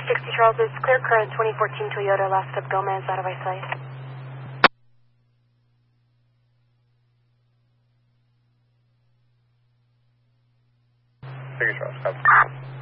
60 Charles, it's clear current 2014 Toyota, last stop Gomez, out of eyesight. Charles,